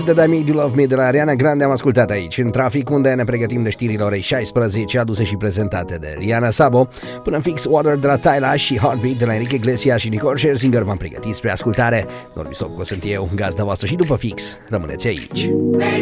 de The Made You Love Me de la Ariana Grande am ascultat aici, în trafic, unde ne pregătim de știrile orei 16, aduse și prezentate de Rihanna Sabo, până în fix Water de la Tyla și Heartbeat de la Enrique Iglesias și Nicole Scherzinger v-am pregătit spre ascultare. Normi Socco sunt eu, gazda voastră și după fix, rămâneți aici.